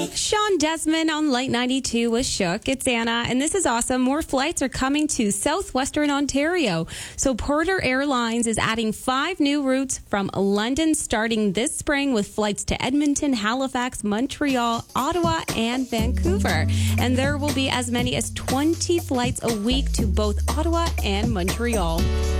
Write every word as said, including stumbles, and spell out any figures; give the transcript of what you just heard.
Sean Desmond on Light ninety-two with Shook. It's Anna, and this is awesome. More flights are coming to southwestern Ontario. So Porter Airlines is adding five new routes from London starting this spring with flights to Edmonton, Halifax, Montreal, Ottawa, and Vancouver. And there will be as many as twenty flights a week to both Ottawa and Montreal.